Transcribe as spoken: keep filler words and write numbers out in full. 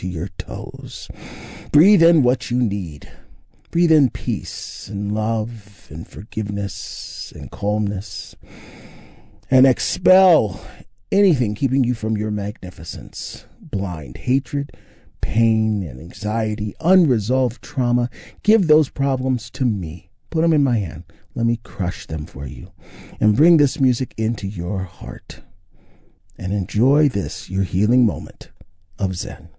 your toes. Breathe in what you need. Breathe in peace and love and forgiveness and calmness. And expel anything keeping you from your magnificence. Blind hatred, pain and anxiety, unresolved trauma. Give those problems to me. Put them in my hand. Let me crush them for you. And bring this music into your heart. And enjoy this, your healing moment of Zen.